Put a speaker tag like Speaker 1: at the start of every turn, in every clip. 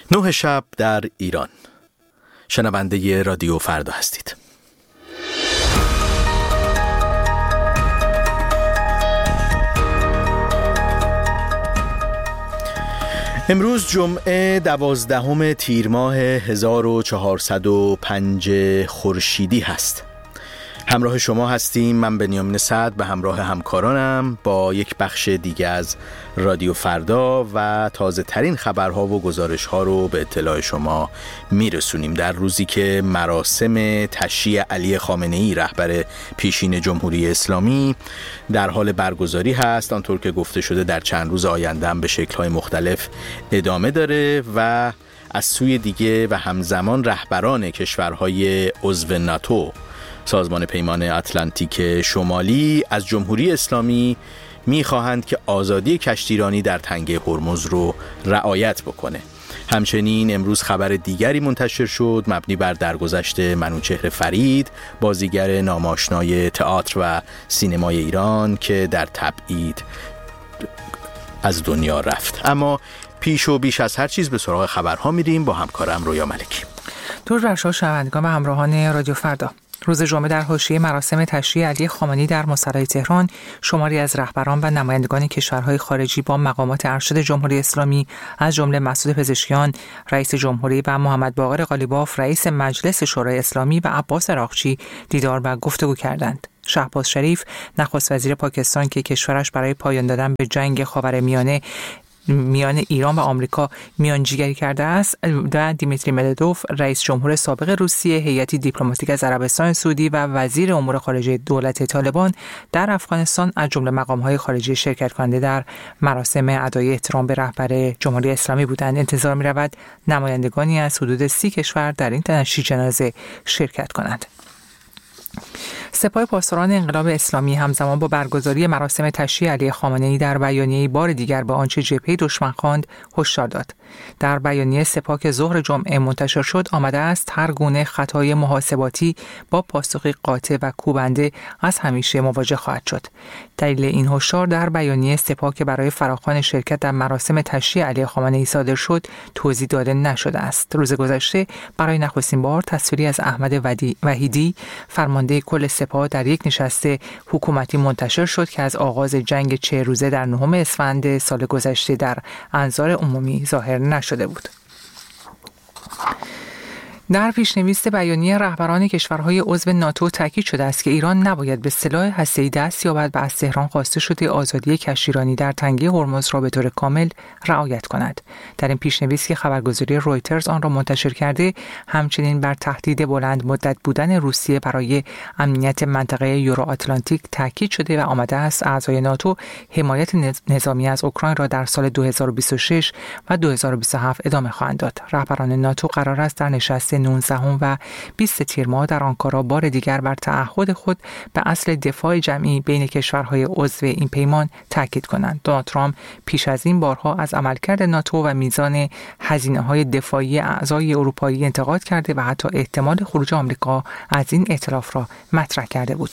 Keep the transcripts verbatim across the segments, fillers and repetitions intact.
Speaker 1: نه شب در ایران. شنونده رادیو فردا هستید. امروز جمعه دوازدهم تیر ماه هزار و چهارصد و پنج خورشیدی هست. همراه شما هستیم، من بنیامین سعد به همراه همکارانم با یک بخش دیگه از رادیو فردا و تازه ترین خبرها و گزارش ها رو به اطلاع شما میرسونیم در روزی که مراسم تشییع علی خامنه‌ای رهبر پیشین جمهوری اسلامی در حال برگزاری هست. آنطور که گفته شده در چند روز آینده هم به شکل‌های مختلف ادامه داره و از سوی دیگه و همزمان رهبران کشورهای عضو ناتو، سازمان پیمان اتلانتیک شمالی، از جمهوری اسلامی می‌خواهند که آزادی کشتیرانی در تنگه هرمز رو رعایت بکنه. همچنین امروز خبر دیگری منتشر شد مبنی بر درگذشت منوچهر فرید، بازیگر ناماشنای تئاتر و سینمای ایران که در تبعید از دنیا رفت. اما پیش و بیش از هر چیز به سراغ خبرها میریم با همکارم رویا ملکی.
Speaker 2: درود بر شما شنوندگان و همراهان رادیو فردا. روز جمعه در حاشیه مراسم تشییع علی خامنه‌ای در مصلی تهران، شماری از رهبران و نمایندگان کشورهای خارجی با مقامات ارشد جمهوری اسلامی از جمله مسعود پزشکیان، رئیس جمهوری، و محمد باقر قالیباف، رئیس مجلس شورای اسلامی، و عباس عراقچی دیدار و گفتگو کردند. شهباز شریف، نخست وزیر پاکستان که کشورش برای پایان دادن به جنگ خاورمیانه میان ایران و آمریکا میانجیگری کرده است، و دیمیتری مدودوف، رئیس جمهور سابق روسیه، هیئتی دیپلماتیک از عربستان سعودی و وزیر امور خارجه دولت طالبان در افغانستان از جمله مقام‌های خارجی شرکت کننده در مراسم ادای احترام به رهبر جمهوری اسلامی بودند. انتظار می‌رود نمایندگانی از حدود سی کشور در این تشییع جنازه شرکت کنند. سپاه پاسداران انقلاب اسلامی همزمان با برگزاری مراسم تشییع علی خامنه‌ای در بیانیه‌ای بار دیگر به آنچه جبهه دشمن خواند هشدار داد. در بیانیه سپاه که ظهر جمعه منتشر شد آمده است هر گونه خطای محاسباتی با پاسخی قاطع و کوبنده از همیشه مواجه خواهد شد. دلیل این هشدار در بیانیه سپاه که برای فراخوان شرکت در مراسم تشییع علی خامنه‌ای صادر شد توضیح داده نشده است. روز گذشته برای نخستین بار تصویری از احمد وحیدی، فرمانده کل سپاه، در یک نشست حکومتی منتشر شد که از آغاز جنگ چه روزه در نهم اسفند سال گذشته در انظار عمومی ظاهر نشده بود. در پیشنویس بیانیه رهبران کشورهای عضو ناتو تاکید شده است که ایران نباید به سلاح هسته‌ای دست یابد و از تهران خواسته شده آزادی کشتیرانی در تنگه هرمز را به طور کامل رعایت کند. در این پیشنویس که خبرگزاری رویترز آن را منتشر کرده، همچنین بر تهدید بلند مدت بودن روسیه برای امنیت منطقه یورو آتلانتیک تاکید شده و آمده است اعضای ناتو حمایت نظامی از اوکراین را در سال دو هزار و بیست و شش و دو هزار و بیست و هفت ادامه خواهند داد. رهبران ناتو قرار است در نشست نوزدهم و بیست تیر ماه در آنکارا بار دیگر بر تعهد خود به اصل دفاع جمعی بین کشورهای عضو این پیمان تاکید کنند. دونالد ترامپ پیش از این بارها از عملکرد ناتو و میزان هزینه‌های دفاعی اعضای اروپایی انتقاد کرده و حتی احتمال خروج آمریکا از این ائتلاف را مطرح کرده بود.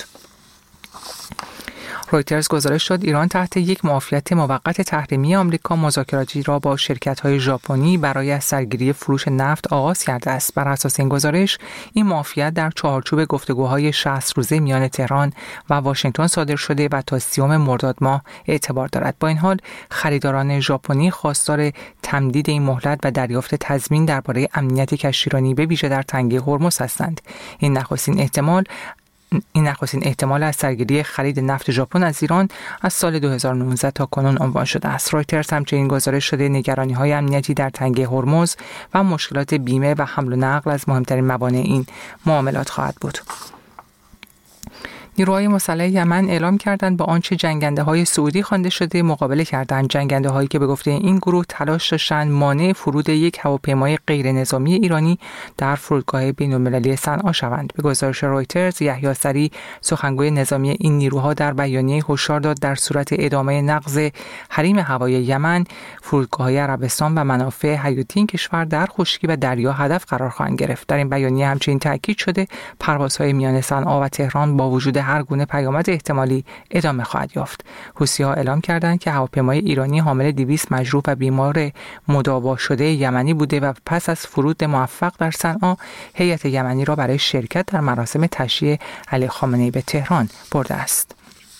Speaker 2: رویترز گزارش داد ایران تحت یک معافیت موقت تحریمی آمریکا مذاکراتی را با شرکت‌های ژاپنی برای از سرگیری فروش نفت آغاز کرده است. بر اساس این گزارش این معافیت در چارچوب گفتگوهای شصت روزه میان تهران و واشنگتن صادر شده و تا سیوم مرداد ماه اعتبار دارد. با این حال خریداران ژاپنی خواستار تمدید این مهلت و دریافت تضمین درباره امنیت کشتیرانی به ویژه در تنگه هرمز هستند. این نخستین احتمال این نخستین احتمال از سرگیری خرید نفت ژاپن از ایران از سال دو هزار و نوزده تا کنون عنوان شده است. رویترز همچنین گزارش شده نگرانی‌های امنیتی در تنگه هرمز و مشکلات بیمه و حمل و نقل از مهمترین موانع این معاملات خواهد بود. نیروهای مسلح یمن اعلام کردند با آنچه جنگنده‌های سعودی خوانده شده مقابله کردند. جنگنده‌هایی که به گفته این گروه تلاش داشتند مانع فرود یک هواپیمای غیر نظامی ایرانی در فرودگاه بین‌المللی صنعا شوند. به گزارش رویترز، یحیی سری، سخنگوی نظامی این نیروها در بیانیه هشدار داد در صورت ادامه نقض حریم هوایی یمن، فرودگاه‌های عربستان و منافع حیاتی این کشور در خشکی و دریا هدف قرار خواهند گرفت. در این بیانیه همچنین تاکید شده پروازهای میان صنعا و تهران با وجود هر گونه پیامد احتمالی ادامه خواهد یافت. حوثی‌ها اعلام کردند که هواپیمای ایرانی حامل دویست مجروح و بیمار مداوا شده یمنی بوده و پس از فرود موفق در صنعا هیئت یمنی را برای شرکت در مراسم تشییع علی خامنه‌ای به تهران برده است.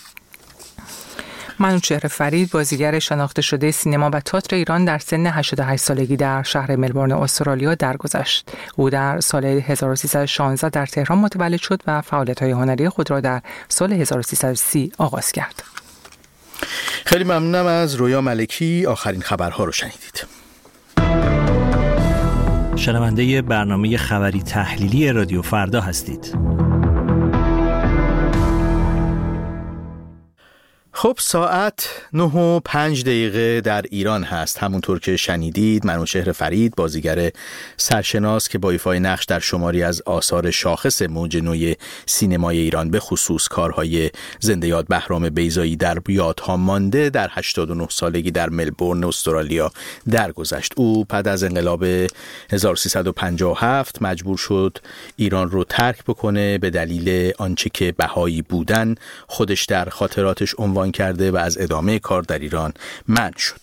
Speaker 2: منوچهر فرید، بازیگر شناخته شده سینما و تئاتر ایران، در سن هشتاد و هشت سالگی در شهر ملبورن استرالیا درگذشت. او در سال هزار و سیصد و شانزده در تهران متولد شد و فعالیت‌های هنری خود را در سال هزار و سیصد و سی آغاز کرد.
Speaker 1: خیلی ممنونم از رویا ملکی. آخرین خبرها رو شنیدید.
Speaker 3: شنونده برنامه خبری تحلیلی رادیو فردا هستید.
Speaker 1: خب ساعت نه و پنج دقیقه در ایران هست. همونطور که شنیدید منوچهر فرید، بازیگر سرشناس که با ایفای نقش در شماری از آثار شاخص موج نوی سینمای ایران به خصوص کارهای زنده یاد بهرام بیضایی در یادها مانده، در هشتاد و نه سالگی در ملبورن استرالیا درگذشت. او بعد از انقلاب هزار و سیصد و پنجاه و هفت مجبور شد ایران رو ترک بکنه به دلیل آنچه که بهایی بودن خودش در خاطراتش عنوان کرده و از ادامه کار در ایران منع شد.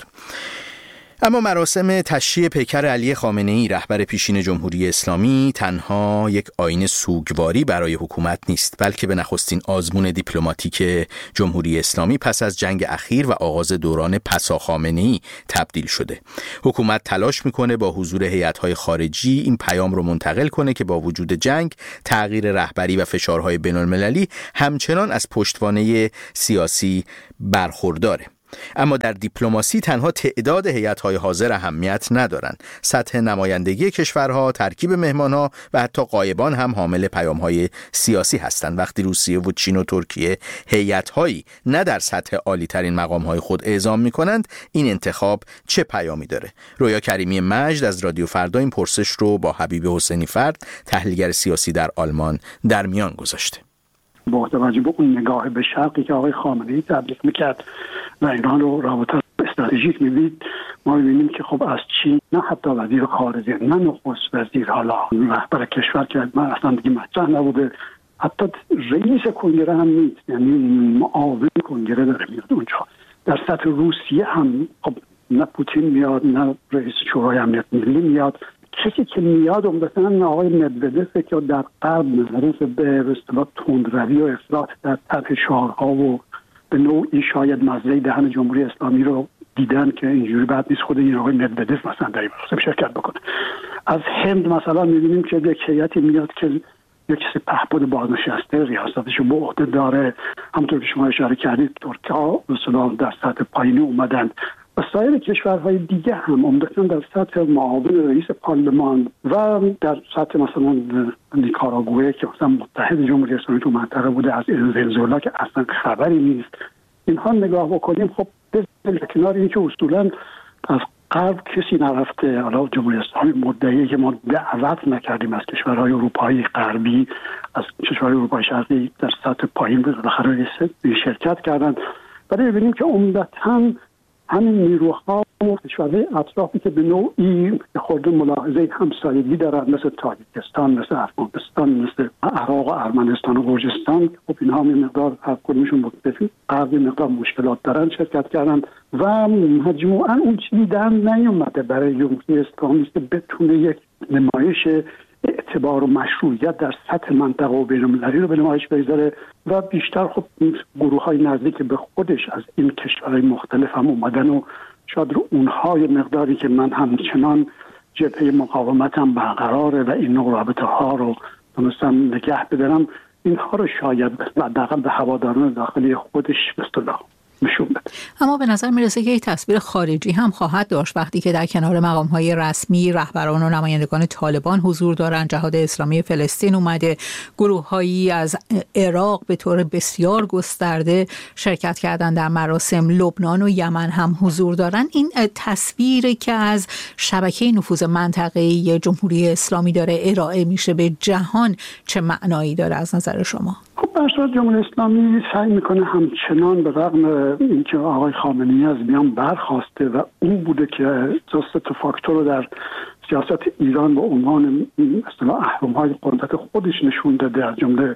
Speaker 1: اما مراسم تشییع پیکر علی خامنه‌ای رهبر پیشین جمهوری اسلامی تنها یک آیین سوگواری برای حکومت نیست، بلکه به نخستین آزمون دیپلماتیک جمهوری اسلامی پس از جنگ اخیر و آغاز دوران پسا خامنه‌ای تبدیل شده. حکومت تلاش میکنه با حضور هیئت‌های خارجی این پیام رو منتقل کنه که با وجود جنگ، تغییر رهبری و فشارهای بین‌المللی همچنان از پشتوانه سیاسی برخورداره. اما در دیپلماسی تنها تعداد هیئت‌های حاضر اهمیت ندارند. سطح نمایندگی کشورها، ترکیب مهمانها و حتی غایبان هم حامل پیام‌های سیاسی هستند. وقتی روسیه و چین و ترکیه هیئت‌هایی نه در سطح عالی‌ترین مقام‌های خود اعزام می‌کنند، این انتخاب چه پیامی داره؟ رویا کریمی مجد از رادیو فردا این پرسش رو با حبیب حسینی فرد، تحلیلگر سیاسی در آلمان، در میان گذاشته.
Speaker 4: با توجه به اون نگاه به شرقی که آقای خامنه‌ای تبلیغ میکرد و ایران رو رابطه استراتژیک می‌دید، ما می‌بینیم که خب از چین نه حتی وزیر خارجه، نه نخست وزیر، حالا رهبر کشور که من اصلا دیگه مطرح نبوده، حتی رئیس کنگره هم نیست، یعنی معاون کنگره داره میاد اونجا. در سطح روسیه هم خب نه پوتین میاد، نه رئیس شورای امنیت ملی میاد. کسی که میاد عمدتاً آقای مدودف که در غرب معروف به اصطلاح تندروی و افراط در طرح شعارها و به نوعی شاید مزرعه دهن جمهوری اسلامی رو دیدن که اینجوری بعد نیست خود این آقای مدودف مثلا در این مراسم شرکت بکنه. از هند مثلا میبینیم که یک هیئتی میاد که یک سپهبد بازنشسته ریاستش رو به عهده داره. همونطور که شما اشاره کردید ترک‌ها به اصطلاح در سطح پایینی اومدن و سایر کشورهای دیگه هم عمدتاً در سطح معاون رئیس پارلمان و در سطح مثلا نیکاراگوئه که مثلا متحد جمهوری اسلامی تو منطقه بوده، از ونزوئلا که اصلا خبری نیست، اینها نگاه بکنیم خب به کنار اینکه اصولاً از غرب کسی نرفته، حالا جمهوری اسلامی مدعیه که ما دعوت نکردیم از کشورهای اروپایی غربی، از کشورهای اروپای شرقی در سطح پایین بالاخره شرکت کردن، ولی ببینیم که عمدتاً همین نیروها و کشورهای اطرافی که به نوعی خورده ملاحظه همسایگی دارن، مثل تاجیکستان، مثل افغانستان، مثل عراق و ارمنستان و گرجستان، خب اینها هم مقدار هر کدومشون مختلفی غربی مقدار مشکلات دارن، شرکت کردن و مجموعاً اون چیزی در نیومده برای جمهوری اسلامی که بتونه یک نمایش اعتبار و مشروعیت در سطح منطقه و بین‌المللی رو به نمایش بگذاره و بیشتر خب گروه‌های نزدیک به خودش از این کشورهای مختلف هم اومدن و شاید رو اونها یه مقداری که من همچنان جبهه مقاومتم برقراره و این نوع رابطه ها رو تونستم نگه بدارم، اینها رو شاید حداقل به هواداران داخلی خودش به اصطلاح نشون بده.
Speaker 5: اما به نظر میرسه که یک تصویر خارجی هم خواهد داشت وقتی که در کنار مقام‌های رسمی رهبران و نمایندگان طالبان حضور دارند. جهاد اسلامی فلسطین اومده، گروه‌هایی از عراق به طور بسیار گسترده شرکت کردن در مراسم، لبنان و یمن هم حضور دارند. این تصویری که از شبکه نفوذ منطقه‌ای جمهوری اسلامی داره ارائه میشه به جهان چه معنایی داره از نظر شما؟
Speaker 4: خب برای جمهوری اسلامی سعی میکنه همچنان به رغم اینکه آقای خامنه‌ای از میان برخواسته و اون بوده که سه تا فاکتور رو در سیاست ایران به عنوان اصطلاح اهرم‌های قدرت خودش نشون داده، از جمله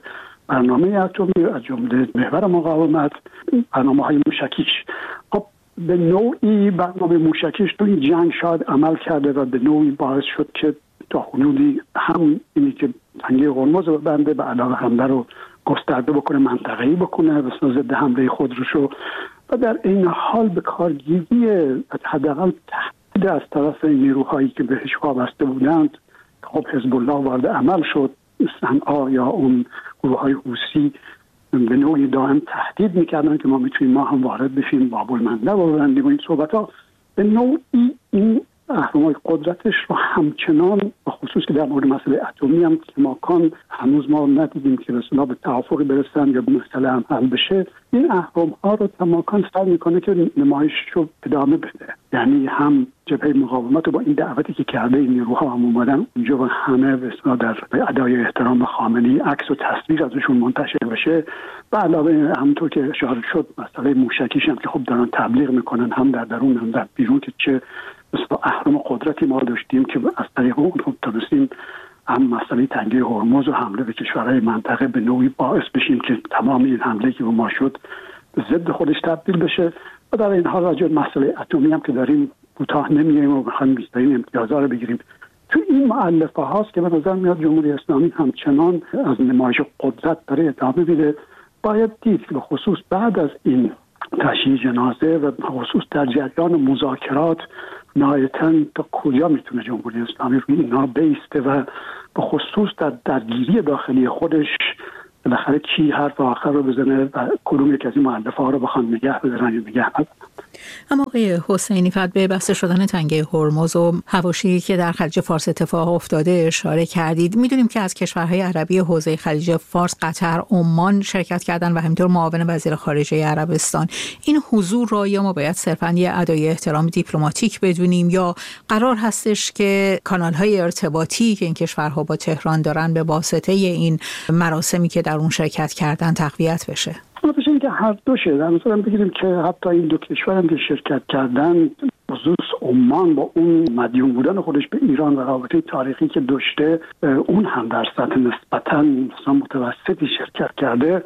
Speaker 4: برنامه اتمی از جمله محور مقاومت، برنامه‌های موشکیش. خب به نوعی برنامه موشکیش تو این جنگ شاید عمل کرده و به نوعی باعث شد که تا حدودی هم اینی که تنگه هرمز رو ببنده، به علاوه حمله رو گسترده بکنه، منطقه‌ای بکنه و ضد حمله خودش رو، و در این حال به کارگیری حداقل تهدید از طرف نیروهایی که بهش وابسته بودند. خب حزب الله وارد عمل شد، صنعا یا اون گروه‌های حوثی به نوعی دائم تهدید میکردن که ما میتونیم ما هم وارد بشیم، باب المندب و ببندیم و این صحبت‌ها. به نوعی این اهرم‌های قدرتش رو همچنان، به خصوص که در مورد مسئله اتمی هم کماکان هنوز ما ندیدیم که رسولا به توافقی برسن یا مسئله هم حل بشه، این اهرم‌ها رو کماکان سعی میکنه که نمایش رو ادامه بده. یعنی هم جبهه مقاومت رو با این دعوتی که کرده این نیروها هم اومدن اونجا و همه رسولا در ادای احترام به خامنه‌ای عکس و تصویر ازشون منتشر بشه. و علاوه همونطور که اشاره شد مسئله موشکیش هم که خب دارن تبلیغ میکنن، هم در درون هم در بیرون، که چه مثلا اهرم قدرتی ما داشتیم که از طریق اون تونستیم هم مسئله تنگه هرمز و حمله به کشورهای منطقه به نوعی باعث بشیم که تمام این حمله که به ما شد ضد خودش تبدیل بشه. و در این حال راجع به مسئله اتمی هم که داریم کوتاه نمیایم و بخوایم بیشترین امتیازها رو بگیریم. تو این مؤلفه هاست که به نظر میاد جمهوری اسلامی همچنان از نمایش قدرت داره ادامه میده. باید دید که به خصوص بعد از این تشییع جنازه و خصوص در جریان مذاکرات نهایتاً تا کجا میتونه جمهوری اسلامی روی اینا بیسته و به خصوص در درگیری داخلی خودش بالاخره کی حرف آخر رو بزنه و کدوم یک از این مؤلفه ها رو بخوان نگه بدارن یا نگه ندارن.
Speaker 5: اما آقای حسینی فقط به بسته شدن تنگه هرمز و حواشی که در خلیج فارس اتفاق افتاده اشاره کردید. میدونیم که از کشورهای عربی حوزه خلیج فارس قطر، عمان شرکت کردن و همینطور معاون وزیر خارجه عربستان. این حضور را یا ما باید صرفاً یه ادای احترام دیپلماتیک بدونیم یا قرار هستش که کانال‌های ارتباطی که این کشورها با تهران دارن به واسطه این مراسمی که در اون شرکت کردن تقویت بشه؟
Speaker 4: البته اینکه هر دوشه. در مثلا بگیریم که حتی این دو کشور هم که شرکت کردن، خصوص عمان با اون مدیون بودن خودش به ایران و رابطه تاریخی که داشته، اون هم در سطح نسبتاً مثلا متوسطی شرکت کرده،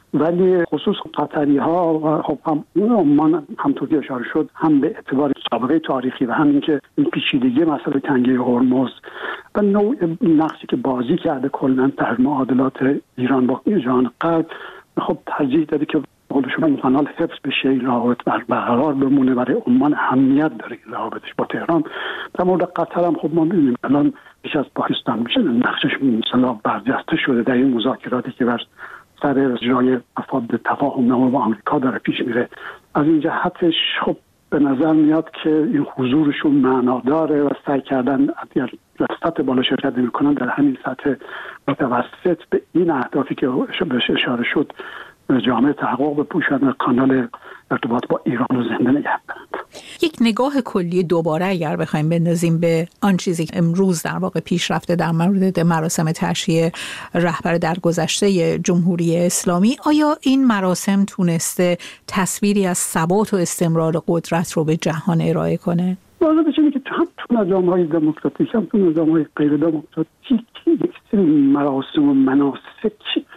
Speaker 4: ولی خصوص قطری ها و خب هم عمان همونطور که اشاره شد هم به اعتبار سابقه تاریخی و هم اینکه این پیچیدگی مسئله تنگه هرمز و نوع نقشی که بازی کرده کلاً در معادلات ایران با جهان غرب، خب ترجیح داده که خودشون این کانال حفظ بشه، این رابط برقرار بمونه. برای عمان اهمیت داره این رابطش با تهران. در مورد قطر هم خب ما می‌بینیم الان بیش از پاکستان میشه نقشش مثلا برجسته شده در این مذاکراتی که بر سر جای مفاد تفاهم نامه با آمریکا داره پیش میره. از این جهتش خب به نظر میاد که این حضورشون معناداره و سعی کردن اگر سطح بالا شرکت نمی‌کنن در همین سطح متوسط به این اهدافی که بهش اشاره شد جامعه تحقق بپوشن و کانال ارتباط با ایران رو زنده نگه دارند.
Speaker 5: یک نگاه کلی دوباره اگر بخوایم بندازیم به آن چیزی که امروز در واقع پیش رفته در مورد مراسم تشییع رهبر درگذشته جمهوری اسلامی، آیا این مراسم تونسته تصویری از ثبات و استمرار قدرت رو به جهان ارائه کنه؟
Speaker 4: واضح بشه که هم تو نظام‌های دموکراتیک هم تو نظام‌های غیر دموکراتیک یک سری مراسم و مناسک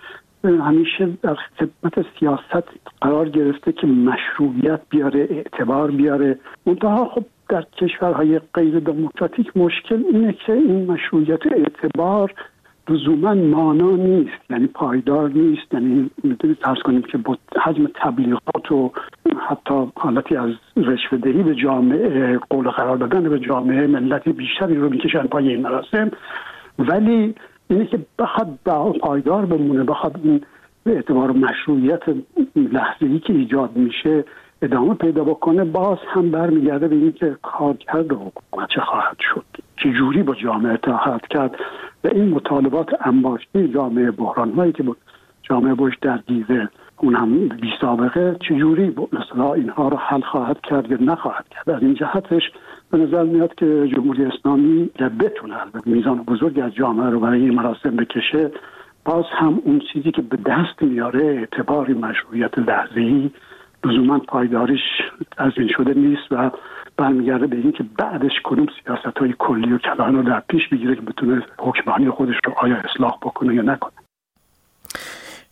Speaker 4: همیشه در خدمت سیاست قرار گرفته که مشروعیت بیاره، اعتبار بیاره. منتها خب در کشورهای غیر دموکراتیک مشکل اینه که این مشروعیت اعتبار لزوما مانا نیست، یعنی پایدار نیست. یعنی میتونید فرض کنیم که با حجم تبلیغات و حتی حالتی از رشوه‌دهی به جامعه، قول قرار دادن به جامعه ملت بیشتری رو میکشن پای این مراسم، ولی اینه که بخواد پایدار بمونه، بخواد این به اعتبار مشروعیت لحظه‌ای که ایجاد میشه ادامه پیدا بکنه، باز هم برمیگرده به این که کارکرد حکومت چه خواهد شد، چه جوری با جامعه خواهد کرد و این مطالبات انباشته جامعه، بحران‌هایی که با جامعه باش درگیره، اون هم بی سابقه، چه جوری مثلا اینها رو حل خواهد کرد یا نخواهد کرد. از این جهتش به نظر میاد که جمهوری اسلامی که بتونه میزان بزرگی از جامعه رو برای این مراسم بکشه، باز هم اون چیزی که به دست میاره اعتباری مشروعیت لحظه‌ای لزوما پایداریش تضمین شده نیست و برمیگرده به این که بعدش کدوم سیاست‌های کلی و کلان رو در پیش بگیره که بتونه حکمرانی خودش رو آیا اصلاح بکنه یا نکنه.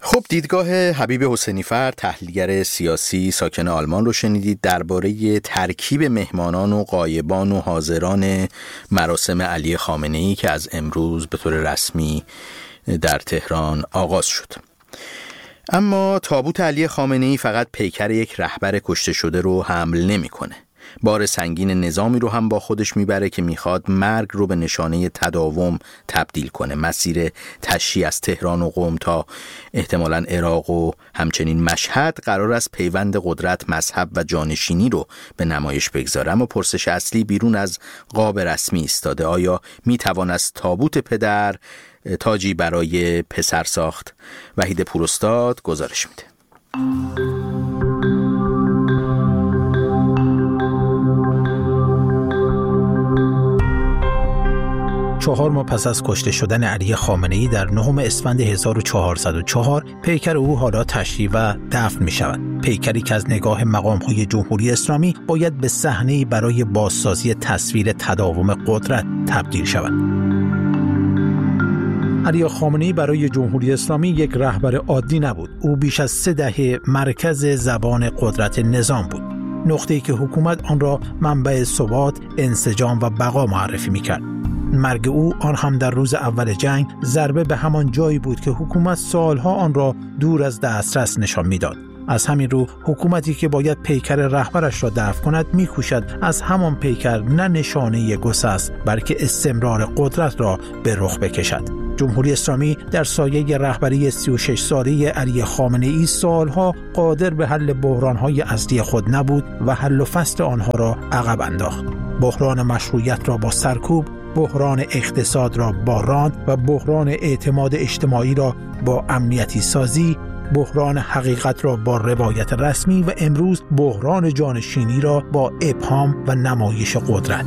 Speaker 1: خب دیدگاه حبیب حسینی‌فر، تحلیلگر سیاسی ساکن آلمان رو شنیدید درباره ترکیب مهمانان و غایبان و حاضران مراسم علی خامنه‌ای که از امروز به طور رسمی در تهران آغاز شد. اما تابوت علی خامنه‌ای فقط پیکر یک رهبر کشته شده رو حمل نمی‌کنه. بار سنگین نظامی رو هم با خودش میبره که میخواد مرگ رو به نشانه تداوم تبدیل کنه. مسیر تشییع از تهران و قم تا احتمالاً عراق و همچنین مشهد قرار است پیوند قدرت، مذهب و جانشینی رو به نمایش بگذاره. اما پرسش اصلی بیرون از قاب رسمی ایستاده: آیا میتوان از تابوت پدر تاجی برای پسر ساخت؟ وحید پوراستاد گزارش میده.
Speaker 6: چهار ماه پس از کشته شدن علی خامنه‌ای در نهم اسفند هزار و چهارصد و چهار پیکر او حالا تشییع و دفن می شود. پیکری که از نگاه مقام‌های جمهوری اسلامی باید به صحنه‌ای برای بازسازی تصویر تداوم قدرت تبدیل شود. علی خامنه‌ای برای جمهوری اسلامی یک رهبر عادی نبود. او بیش از سه دهه مرکز زبان قدرت نظام بود. نقطه‌ای که حکومت آن را منبع ثبات، انسجام و بقا معرفی می‌کرد. مرگ او، آن هم در روز اول جنگ، ضربه به همان جایی بود که حکومت سالها آن را دور از دسترس نشان می‌داد. از همین رو حکومتی که باید پیکر رهبرش را دفن کند می‌کوشد از همان پیکر نه نشانه گسست بلکه استمرار قدرت را به رخ بکشد. جمهوری اسلامی در سایه رهبری سی و شش ساله علی خامنه‌ای سالها قادر به حل بحران‌های اصلی خود نبود و حل و فصل آنها را عقب انداخت. بحران مشروعیت را با سرکوب، بحران اقتصاد را با راند و بحران اعتماد اجتماعی را با امنیتی سازی، بحران حقیقت را با روایت رسمی و امروز بحران جانشینی را با ابهام و نمایش قدرت.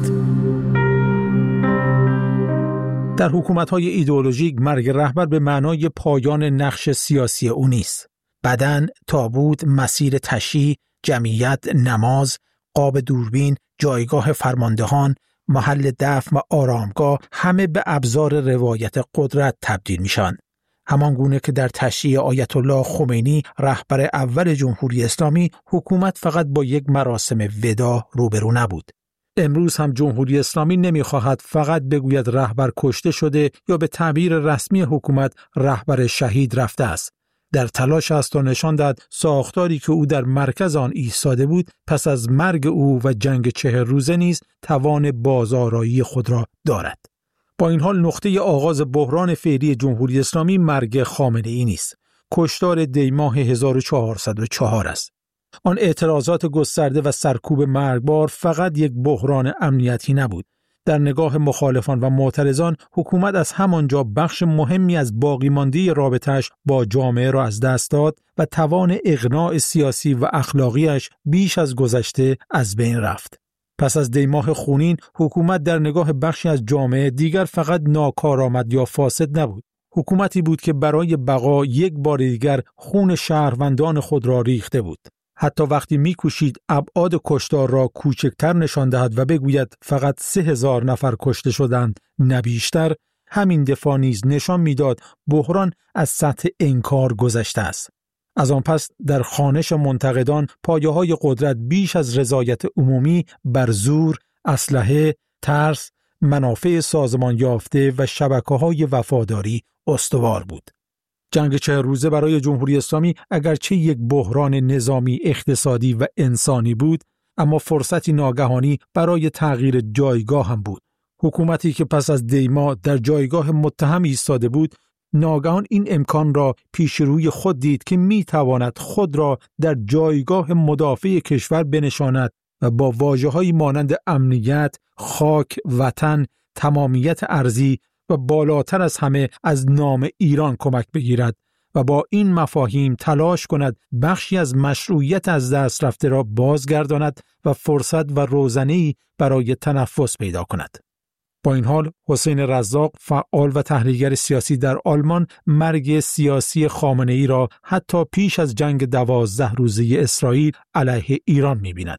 Speaker 6: در حکومت‌های ایدئولوژیک مرگ رهبر به معنای پایان نقش سیاسی او نیست. بدن، تابوت، مسیر تشییع، جمعیت، نماز، قاب دوربین، جایگاه فرماندهان، محل دفن و آرامگاه همه به ابزار روایت قدرت تبدیل میشن. همان گونه که در تشییع آیت الله خمینی رهبر اول جمهوری اسلامی حکومت فقط با یک مراسم ودا روبرو نبود. امروز هم جمهوری اسلامی نمیخواهد فقط بگوید رهبر کشته شده یا به تعبیر رسمی حکومت رهبر شهید رفته است. در تلاش است تا نشان دهد ساختاری که او در مرکز آن ایستاده بود پس از مرگ او و جنگ چهل روزه نیز توان بازآرایی خود را دارد. با این حال نقطه آغاز بحران فعلی جمهوری اسلامی مرگ خامنه‌ای نیست. کشتار دیماه هزار و چهارصد و چهار است. آن اعتراضات گسترده و سرکوب مرگبار فقط یک بحران امنیتی نبود. در نگاه مخالفان و معترضان حکومت از همانجا بخش مهمی از باقی مانده رابطه‌اش با جامعه را از دست داد و توان اقناع سیاسی و اخلاقیش بیش از گذشته از بین رفت. پس از دیماه خونین حکومت در نگاه بخشی از جامعه دیگر فقط ناکارآمد یا فاسد نبود. حکومتی بود که برای بقا یک بار دیگر خون شهروندان خود را ریخته بود. حتی وقتی می‌کوشید ابعاد کشتار را کوچکتر نشان دهد و بگوید فقط سه هزار نفر کشته شدند نه بیشتر، همین دفاع نیز نشان می‌داد بحران از سطح انکار گذشته است. از آن پس در خوانش منتقدان پایه‌های قدرت بیش از رضایت عمومی بر زور، اسلحه، ترس، منافع سازمان یافته و شبکه‌های وفاداری استوار بود. جنگ چهل روزه برای جمهوری اسلامی اگرچه یک بحران نظامی، اقتصادی و انسانی بود، اما فرصتی ناگهانی برای تغییر جایگاه هم بود. حکومتی که پس از دیما در جایگاه متهم ایستاده بود، ناگهان این امکان را پیش روی خود دید که می تواند خود را در جایگاه مدافع کشور بنشاند و با واژه‌هایی مانند امنیت، خاک، وطن، تمامیت ارضی و بالاتر از همه از نام ایران کمک بگیرد و با این مفاهیم تلاش کند بخشی از مشروعیت از دست رفته را بازگرداند و فرصت و روزنه‌ای برای تنفس پیدا کند. با این حال حسین رزاق، فعال و تحلیلگر سیاسی در آلمان، مرگ سیاسی خامنه‌ای را حتی پیش از جنگ دوازده روزه اسرائیل علیه ایران می‌بیند.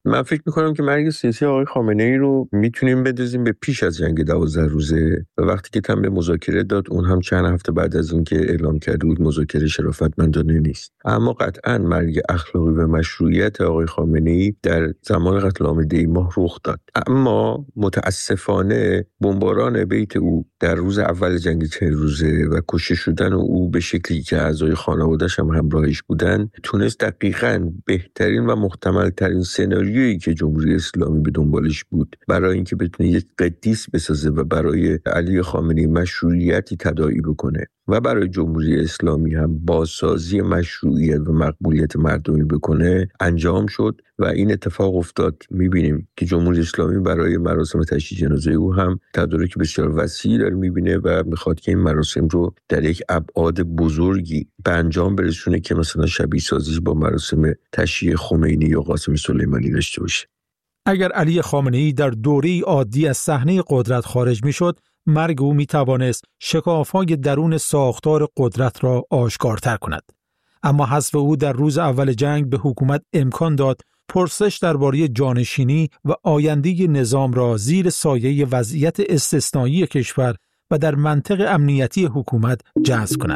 Speaker 7: من فکر میکنم که مرگ سیاسی آقای خامنه ای رو میتونیم بدازیم به پیش از جنگ دوازده روزه و وقتی که تم به مذاکره داد، اون هم چند هفته بعد از اون که اعلام کرده بود مذاکره شرافتمندانه نیست. اما قطعا مرگ اخلاقی و مشروعیت آقای خامنه ای در زمان قتل عام دی ماه رخ داد. اما متاسفانه بمباران بیت او در روز اول جنگ چهل روزه و کشته شدن او به شکلی که اعضای خانواده‌اش هم همراهش بودن تونست دقیقاً بهترین و محتمل ترین سناریویی که جمهوری اسلامی به دنبالش بود برای اینکه بتونه یک قدیس بسازه و برای علی خامنه‌ای مشروعیتی تداعی بکنه و برای جمهوری اسلامی هم بازسازی مشروعیت و مقبولیت مردمی بکنه انجام شد و این اتفاق افتاد. میبینیم که جمهوری اسلامی برای مراسم تشییع جنازه او هم تدارک بسیار وسیعی داره میبینه و میخواد که این مراسم رو در یک ابعاد بزرگی به انجام برسونه که مثلا شبیه سازیش با مراسم تشییع خمینی یا قاسم سلیمانی داشته باشه.
Speaker 6: اگر علی خامنه‌ای در دوره‌ای عادی از صحنه قدرت خارج میشد، مرگ او می توانست شکاف‌های درون ساختار قدرت را آشکارتر کند. اما حذف او در روز اول جنگ به حکومت امکان داد پرسش درباره جانشینی و آینده نظام را زیر سایه وضعیت استثنایی کشور و در منطق امنیتی حکومت جذب کند.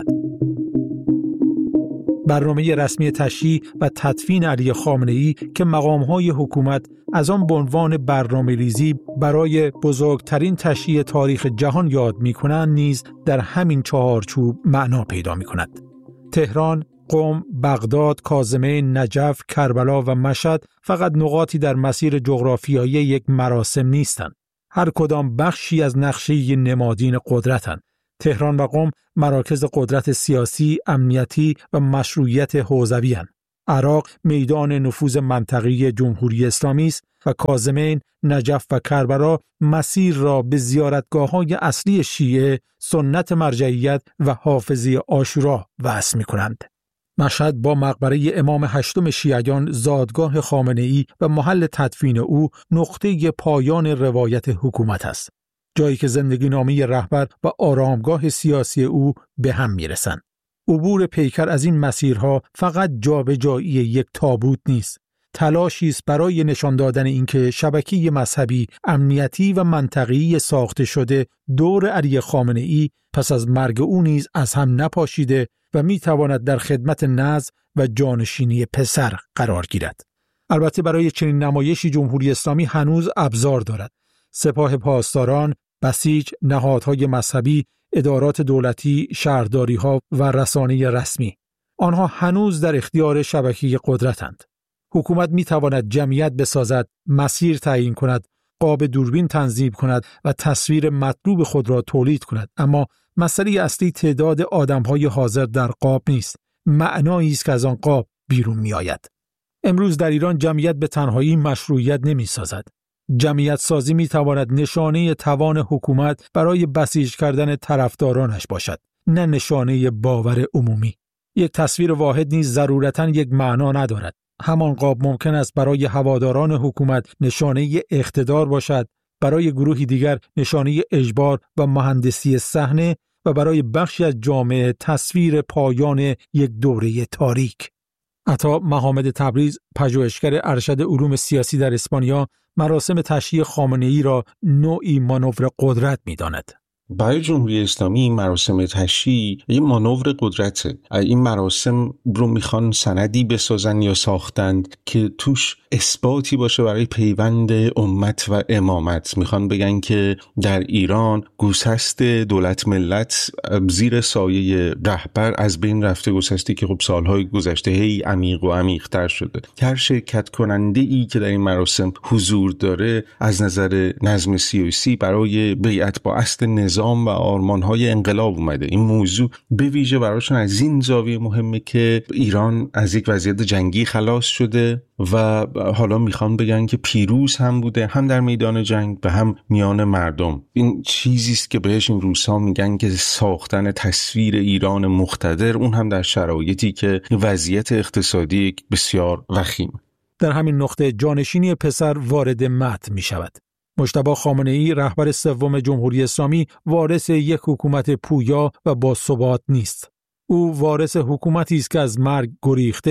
Speaker 6: برنامه رسمی تشییع و تدفین علی خامنه‌ای که مقام‌های حکومت از آن به عنوان برنامه‌ریزی برای بزرگترین تشییع تاریخ جهان یاد می‌کنند نیز در همین چهارچوب معنا پیدا می‌کند. تهران، قم، بغداد، کاظمه، نجف، کربلا و مشهد فقط نقاطی در مسیر جغرافیایی یک مراسم نیستند. هر کدام بخشی از نقشه نمادین قدرتند. تهران و قم مراکز قدرت سیاسی، امنیتی و مشروعیت حوزوی هستند. عراق میدان نفوذ منطقی جمهوری اسلامی است و کاظمین، نجف و کربلا مسیر را به زیارتگاه‌های اصلی شیعه، سنت مرجعیت و حافظه عاشورا وصل می‌کنند. مشهد با مقبره امام هشتم شیعیان، زادگاه خامنه‌ای و محل تدفین او نقطه پایان روایت حکومت است. جایی که زندگی نامه رهبر و آرامگاه سیاسی او به هم میرسند. عبور پیکر از این مسیرها فقط جابجایی یک تابوت نیست. تلاشی است برای نشان دادن اینکه شبکه مذهبی، امنیتی و منطقه‌ای ساخته شده دور علی خامنه‌ای پس از مرگ او نیز از هم نپاشیده و میتواند در خدمت نزع و جانشینی پسر قرار گیرد. البته برای چنین نمایشی جمهوری اسلامی هنوز ابزار دارد. سپاه پاسداران، بسیج، نهادهای مذهبی، ادارات دولتی، شهرداری‌ها و رسانه رسمی. آنها هنوز در اختیار شبکه قدرتند. حکومت می‌تواند جمعیت بسازد، مسیر تعیین کند، قاب دوربین تنظیم کند و تصویر مطلوب خود را تولید کند، اما مسئله اصلی تعداد آدم‌های حاضر در قاب نیست. معنایی است که از آن قاب بیرون می‌آید. امروز در ایران جمعیت به تنهایی مشروعیت نمی‌سازد. جمعیت سازی می تواند نشانه توان حکومت برای بسیج کردن طرفدارانش باشد، نه نشانه باور عمومی. یک تصویر واحد نیز ضرورتاً یک معنا ندارد. همان قاب ممکن است برای هواداران حکومت نشانه اقتدار باشد، برای گروهی دیگر نشانه اجبار و مهندسی صحنه و برای بخشی از جامعه تصویر پایان یک دوره تاریک. عطا محمد تبریز، پژوهشگر ارشد علوم سیاسی در اسپانیا، مراسم تشییع خامنه‌ای را نوعی مانور قدرت می‌داند.
Speaker 8: برای جمهوری اسلامی این مراسم تشییع یه مانور قدرته. این مراسم رو میخوان سندی بسازن یا ساختند که توش اثباتی باشه برای پیوند امت و امامت. میخوان بگن که در ایران گسست دولت ملت زیر سایه رهبر از بین رفته، گسستی که خب سالهای گذشته هی عمیق و عمیق‌تر شده. هر شرکت کننده ای که در این مراسم حضور داره از نظر نظم سیاسی برای بیعت با اصل نظام و آرمان‌های انقلاب اومده. این موضوع به ویژه براشون از این زاویه مهمه که ایران از یک وضعیت جنگی خلاص شده و حالا میخوان بگن که پیروز هم بوده، هم در میدان جنگ و هم میان مردم. این چیزی است که بهش این روزها میگن که ساختن تصویر ایران مقتدر، اون هم در شرایطی که وضعیت اقتصادی بسیار وخیم.
Speaker 6: در همین نقطه جانشینی پسر وارد متن میشود. مجتبی خامنه‌ای، رهبر سوم جمهوری اسلامی، وارث یک حکومت پویا و با ثبات نیست. او وارث حکومتی است که از مرگ گریخته،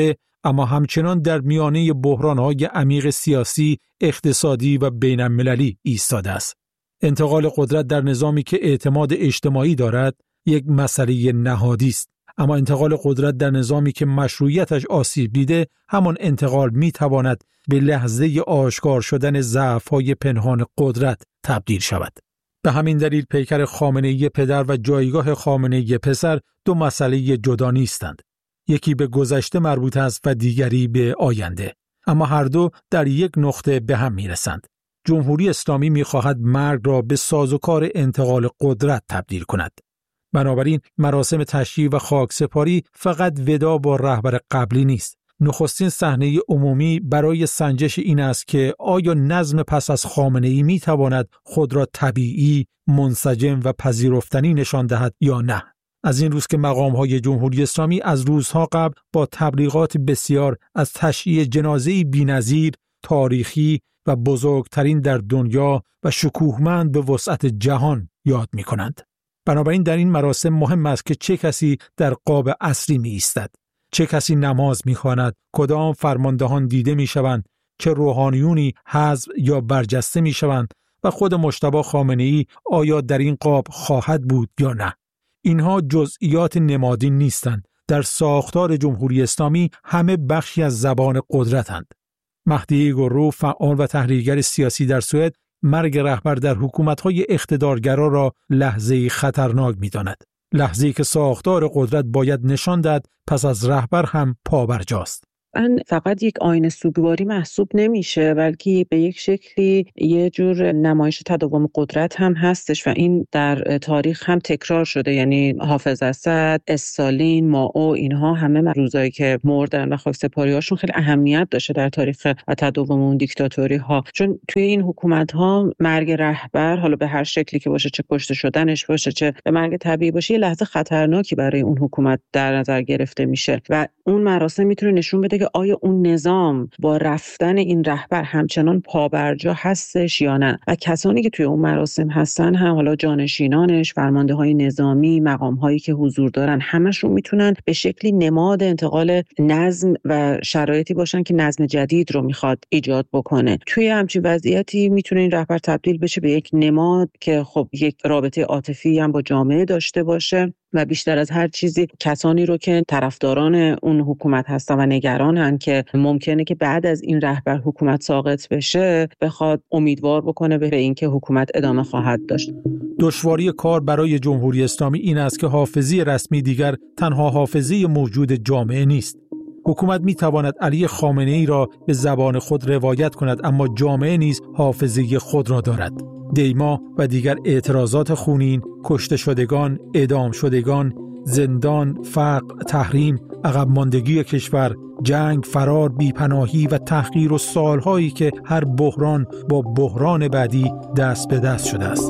Speaker 6: اما همچنان در میانه بحران‌های عمیق سیاسی، اقتصادی و بین‌المللی ایستاده است. انتقال قدرت در نظامی که اعتماد اجتماعی دارد یک مسئله نهادی است، اما انتقال قدرت در نظامی که مشروعیتش آسیب دیده، همان انتقال می‌تواند به لحظه آشکار شدن ضعف‌های پنهان قدرت تبدیل شود. به همین دلیل پیکر خامنه‌ای پدر و جایگاه خامنه‌ای پسر دو مسئله جدا نیستند. یکی به گذشته مربوط است و دیگری به آینده، اما هر دو در یک نقطه به هم میرسند. جمهوری اسلامی می‌خواهد مرگ را به سازوکار انتقال قدرت تبدیل کند. بنابراین مراسم تشییع و خاکسپاری فقط ودا با رهبر قبلی نیست. نخستین صحنه عمومی برای سنجش این است که آیا نظم پس از خامنه‌ای می‌تواند خود را طبیعی، منسجم و پذیرفتنی نشان دهد یا نه. از این روز که مقام‌های جمهوری اسلامی از روزها قبل با تبلیغات بسیار از تشییع جنازه‌ای بی‌نظیر، تاریخی و بزرگترین در دنیا و شکوهمند به وسعت جهان یاد می‌کنند. بنابراین در این مراسم مهم است که چه کسی در قاب اصلی می ایستد، چه کسی نماز می خواند، کدام فرماندهان دیده می شوند، چه روحانیونی حذف یا برجسته می شوند و خود مجتبی خامنه‌ای آیا در این قاب خواهد بود یا نه. اینها جزئیات نمادین نیستند. در ساختار جمهوری اسلامی همه بخشی از زبان قدرتند. مهدی گرو، فعال و تحریرگر سیاسی در سوئد، مرگ رهبر در حکومت‌های اقتدارگرا را لحظه‌ای خطرناک می‌داند. لحظه‌ای که ساختار قدرت باید نشان دهد پس از رهبر هم پابرجاست.
Speaker 9: این فقط یک آینه سوگواری محسوب نمیشه، بلکه به یک شکلی یه جور نمایش تداوم قدرت هم هستش و این در تاریخ هم تکرار شده. یعنی حافظ اسد، استالین، مائو، اینها همه روزایی که مردن و خاکسپاری‌هاشون خیلی اهمیت داشته در تاریخ تداوم اون دیکتاتوری ها، چون توی این حکومت ها مرگ رهبر، حالا به هر شکلی که باشه، چه کشته شدنش باشه چه به مرگ طبیعی باشه، یه لحظه خطرناکی برای اون حکومت در نظر گرفته میشه و اون مراسم میتونه نشون بده که آیا اون نظام با رفتن این رهبر همچنان پابرجا هستش یا نه. و کسانی که توی اون مراسم هستن هم، حالا جانشینانش، فرمانده‌های نظامی، مقام‌هایی که حضور دارن، همشون میتونن به شکلی نماد انتقال نظم و شرایطی باشن که نظم جدید رو میخواد ایجاد بکنه. توی همچین وضعیتی میتونه این رهبر تبدیل بشه به یک نماد که خب یک رابطه عاطفی هم با جامعه داشته باشه و بیشتر از هر چیزی کسانی رو که طرفداران اون حکومت هستن و نگرانن که ممکنه که بعد از این رهبر حکومت ساقط بشه، بخواد امیدوار بکنه به اینکه حکومت ادامه خواهد داشت.
Speaker 6: دشواری کار برای جمهوری اسلامی این است که حافظه رسمی دیگر تنها حافظه موجود جامعه نیست. حکومت می تواند علی خامنه‌ای را به زبان خود روایت کند، اما جامعه نیز حافظه خود را دارد. دیما و دیگر اعتراضات خونین، کشته شدگان، اعدام شدگان، زندان، فقر، تحریم، عقب ماندگی کشور، جنگ، فرار، بیپناهی و تحقیر و سالهایی که هر بحران با بحران بعدی دست به دست شده است.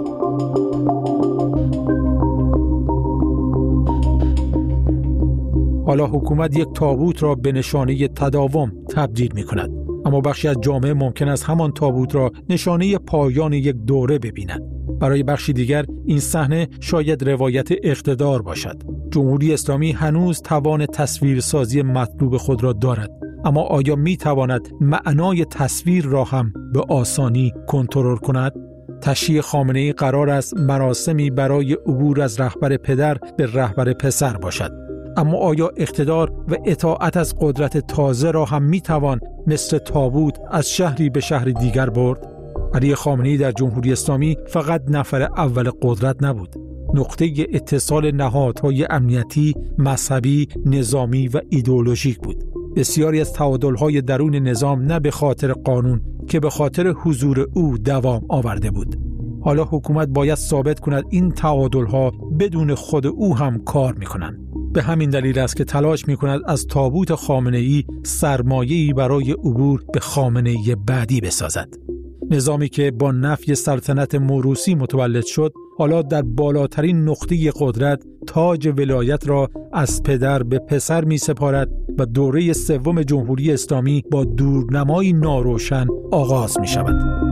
Speaker 6: حالا حکومت یک تابوت را به نشانه تداوم تبدیل می کند، اما بخشی از جامعه ممکن است همان تابوت را نشانه پایان یک دوره ببیند. برای بخشی دیگر این صحنه شاید روایت اقتدار باشد. جمهوری اسلامی هنوز توان تصویرسازی مطلوب خود را دارد، اما آیا می تواند معنای تصویر را هم به آسانی کنترل کند؟ تشییع خامنه‌ای قرار است مراسمی برای عبور از رهبر پدر به رهبر پسر باشد، اما آیا اقتدار و اطاعت از قدرت تازه را هم می توان مثل تابوت از شهری به شهر دیگر برد؟ علی خامنه‌ای در جمهوری اسلامی فقط نفر اول قدرت نبود. نقطه اتصال نهادهای امنیتی، مذهبی، نظامی و ایدئولوژیک بود. بسیاری از تعادل‌های درون نظام نه به خاطر قانون که به خاطر حضور او دوام آورده بود. حالا حکومت باید ثابت کند این تعادل‌ها بدون خود او هم کار می‌کنند. به همین دلیل است که تلاش می‌کند از تابوت خامنه‌ای سرمایه‌ای برای عبور به خامنه‌ای بعدی بسازد. نظامی که با نفی سلطنت موروثی متولد شد، حالا در بالاترین نقطه قدرت تاج ولایت را از پدر به پسر می‌سپارد و دوره سوم جمهوری اسلامی با دورنمای ناروشن آغاز می‌شود.